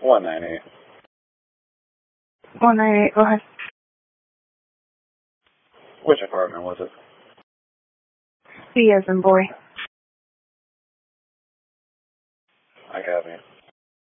198. 198, go ahead. Which apartment was it? B as in boy.